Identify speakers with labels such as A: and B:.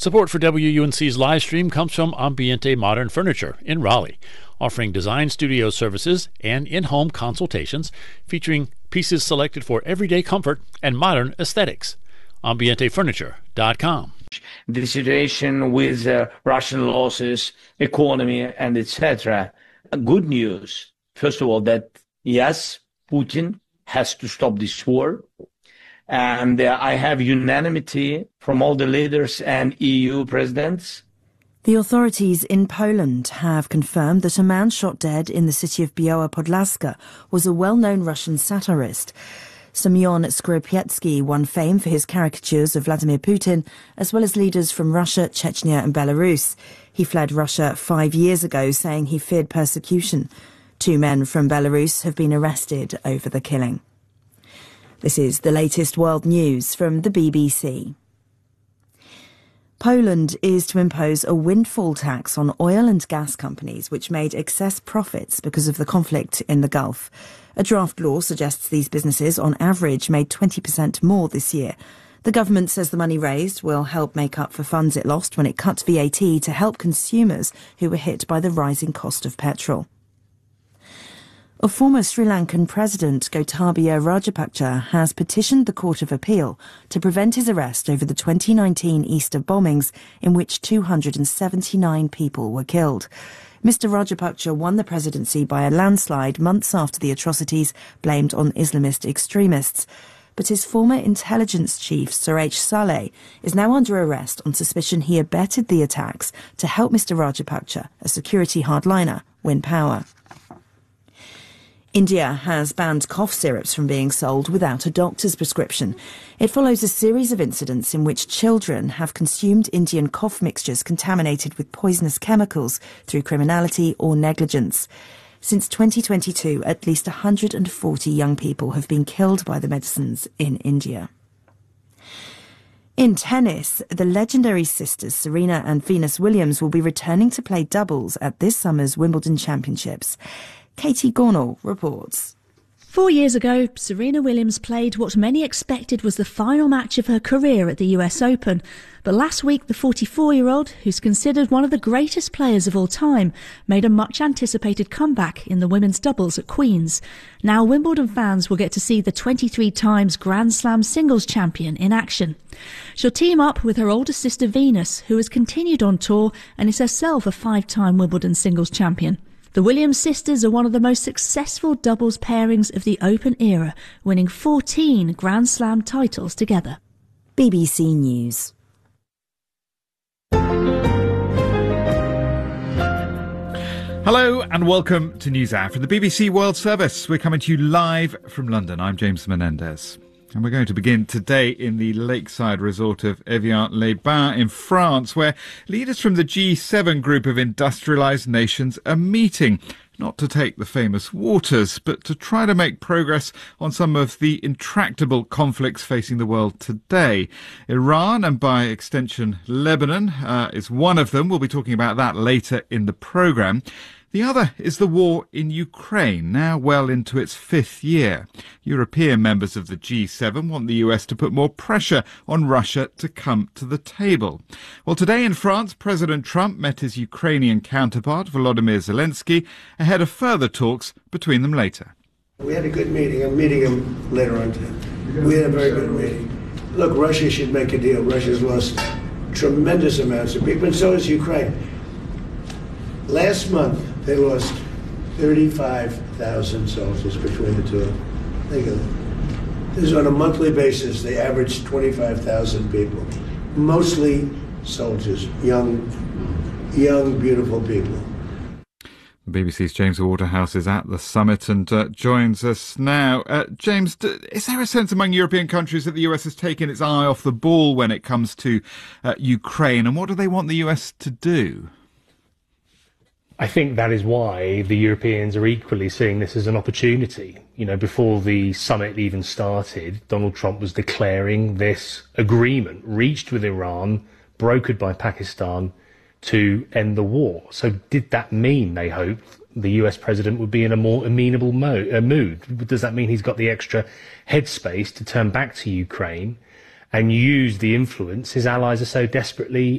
A: Support for WUNC's live stream comes from Ambiente Modern Furniture in Raleigh, offering design studio services and in-home consultations featuring pieces selected for everyday comfort and modern aesthetics. AmbienteFurniture.com.
B: The situation with Russian losses, economy, and etc. Good news, first of all, that yes, Putin has to stop this war. And I have unanimity from all the leaders and EU presidents.
C: The authorities in Poland have confirmed that a man shot dead in the city of Biała Podlaska was a well-known Russian satirist. Semyon Skoropiecki won fame for his caricatures of Vladimir Putin, as well as leaders from Russia, Chechnya and Belarus. He fled Russia 5 years ago, saying he feared persecution. 2 men from Belarus have been arrested over the killing. This is the latest world news from the BBC. Poland is to impose a windfall tax on oil and gas companies which made excess profits because of the conflict in the Gulf. A draft law suggests these businesses, on average, made 20% more this year. The government says the money raised will help make up for funds it lost when it cut VAT to help consumers who were hit by the rising cost of petrol. A former Sri Lankan president, Gotabaya Rajapaksa, has petitioned the Court of Appeal to prevent his arrest over the 2019 Easter bombings in which 279 people were killed. Mr. Rajapaksa won the presidency by a landslide months after the atrocities blamed on Islamist extremists. But his former intelligence chief, Suresh Saleh, is now under arrest on suspicion he abetted the attacks to help Mr. Rajapaksa, a security hardliner, win power. India has banned cough syrups from being sold without a doctor's prescription. It follows a series of incidents in which children have consumed Indian cough mixtures contaminated with poisonous chemicals through criminality or negligence. Since 2022, at least 140 young people have been killed by the medicines in India. In tennis, the legendary sisters Serena and Venus Williams will be returning to play doubles at this summer's Wimbledon Championships. Katie Gornall reports.
D: 4 years ago, Serena Williams played what many expected was the final match of her career at the US Open. But last week, the 44-year-old, who's considered one of the greatest players of all time, made a much-anticipated comeback in the women's doubles at Queen's. Now Wimbledon fans will get to see the 23 times Grand Slam singles champion in action. She'll team up with her older sister Venus, who has continued on tour and is herself a 5-time Wimbledon singles champion. The Williams sisters are one of the most successful doubles pairings of the Open era, winning 14 Grand Slam titles together.
C: BBC News.
E: Hello and welcome to NewsHour from the BBC World Service. We're coming to you live from London. I'm James Menendez. And we're going to begin today in the lakeside resort of Evian-les-Bains in France, where leaders from the G7 group of industrialised nations are meeting, not to take the famous waters, but to try to make progress on some of the intractable conflicts facing the world today. Iran, and by extension Lebanon, is one of them. We'll be talking about that later in the programme. The other is the war in Ukraine, now well into its 5th year. European members of the G7 want the US to put more pressure on Russia to come to the table. Well, today in France, President Trump met his Ukrainian counterpart, Volodymyr Zelensky, ahead of further talks between them later.
F: We had a good meeting. I'm meeting him later on today. We had a very good meeting. Look, Russia should make a deal. Russia's lost tremendous amounts of people, and so has Ukraine. Last month, they lost 35,000 soldiers between the two of them. Think of it. This is on a monthly basis. They average 25,000 people, mostly soldiers, young, beautiful people.
E: BBC's James Waterhouse is at the summit and joins us now. James, is there a sense among European countries that the US has taken its eye off the ball when it comes to Ukraine, and what do they want the US to do?
G: I think that is why the Europeans are equally seeing this as an opportunity. You know, before the summit even started, Donald Trump was declaring this agreement reached with Iran, brokered by Pakistan, to end the war. So did that mean, they hoped, the US president would be in a more amenable mood? Does that mean he's got the extra headspace to turn back to Ukraine and use the influence his allies are so desperately